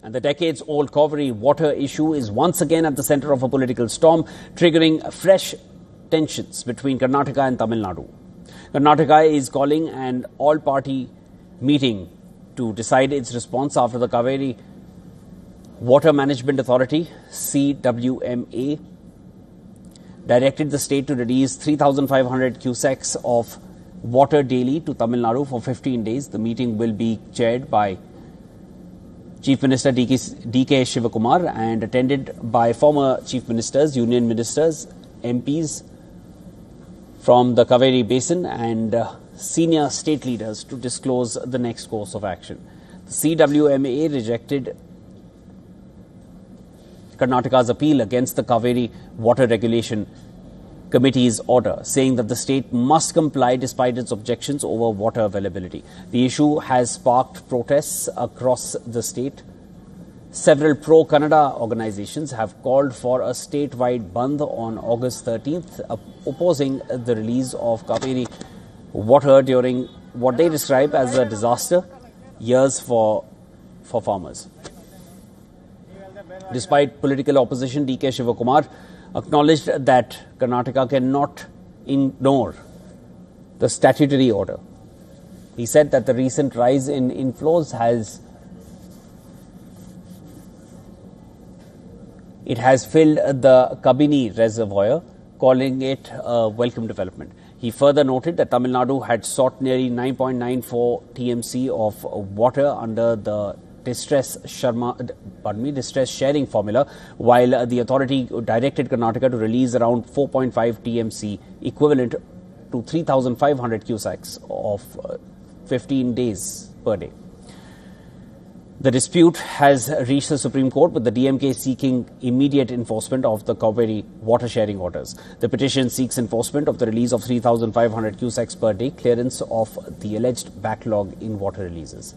And the decades-old Cauvery water issue is once again at the center of a political storm, triggering fresh tensions between Karnataka and Tamil Nadu. Karnataka is calling an all-party meeting to decide its response after the Cauvery Water Management Authority, CWMA, directed the state to release 3,500 cusecs of water daily to Tamil Nadu for 15 days. The meeting will be chaired by Chief Minister D.K. Shivakumar and attended by former Chief Ministers, Union Ministers, MPs from the Cauvery Basin and senior state leaders to disclose the next course of action. The CWMA rejected Karnataka's appeal against the Cauvery Water Regulation Committee's order, saying that the state must comply despite its objections over water availability. The issue has sparked protests across the state. Several pro-Kannada organizations have called for a statewide bandh on August 13th, opposing the release of Cauvery water during what they describe as a disaster years for farmers. Despite political opposition, D.K. Shivakumar acknowledged that Karnataka cannot ignore the statutory order. He said that the recent rise in inflows has filled the Kabini reservoir, calling it a welcome development. He further noted that Tamil Nadu had sought nearly 9.94 TMC of water under the distress sharing formula, while the authority directed Karnataka to release around 4.5 TMC, equivalent to 3,500 cusecs of 15 days per day. The dispute has reached the Supreme Court, with the DMK seeking immediate enforcement of the Cauvery water sharing orders. The petition seeks enforcement of the release of 3,500 cusecs per day, clearance of the alleged backlog in water releases.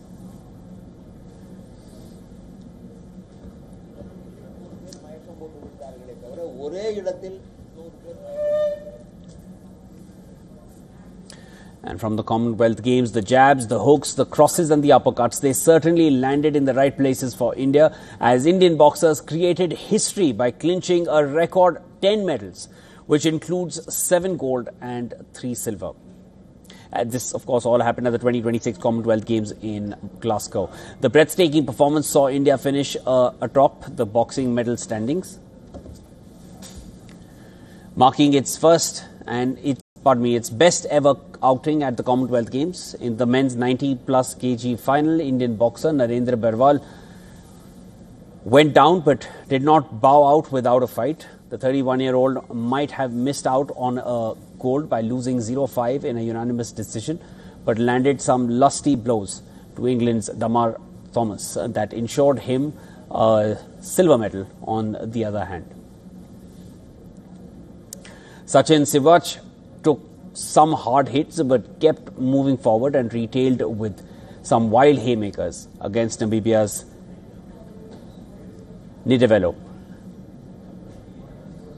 And from the Commonwealth Games, the jabs, the hooks, the crosses and the uppercuts, they certainly landed in the right places for India, as Indian boxers created history by clinching a record 10 medals, which includes 7 gold and 3 silver. This, of course, all happened at the 2026 Commonwealth Games in Glasgow. The breathtaking performance saw India finish atop the boxing medal standings, marking its its best ever outing at the Commonwealth Games. In the men's 90-plus kg final, Indian boxer Narendra Barwal went down but did not bow out without a fight. The 31-year-old might have missed out on a gold by losing 0-5 in a unanimous decision, but landed some lusty blows to England's Damar Thomas that ensured him a silver medal on the other hand. Sachin Sivach took some hard hits but kept moving forward and retailed with some wild haymakers against Namibia's Nidevelo.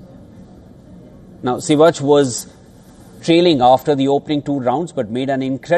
Now, Sivach was trailing after the opening 2 rounds but made an incredible